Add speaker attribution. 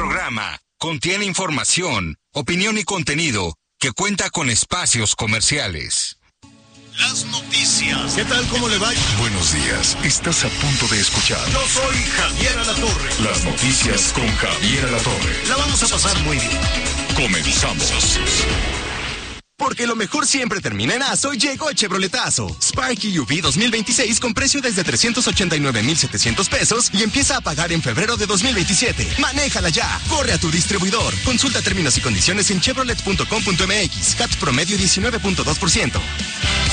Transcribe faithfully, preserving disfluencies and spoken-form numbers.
Speaker 1: programa contiene información, opinión y contenido que cuenta con espacios comerciales.
Speaker 2: Las noticias.
Speaker 3: ¿Qué tal? ¿Cómo le va?
Speaker 4: Buenos días. Estás a punto de escuchar.
Speaker 2: Yo soy Javier Alatorre.
Speaker 4: Las noticias con Javier Alatorre.
Speaker 3: La vamos a pasar muy bien.
Speaker 4: Comenzamos.
Speaker 5: Porque lo mejor siempre termina en azo, llegó Chevroletazo. Sparky U V dos mil veintiséis con precio desde trescientos ochenta y nueve mil setecientos pesos y empieza a pagar en febrero de dos mil veintisiete. ¡Manéjala ya! Corre a tu distribuidor. Consulta términos y condiciones en chevrolet punto com punto m x. C A T promedio diecinueve punto dos por ciento.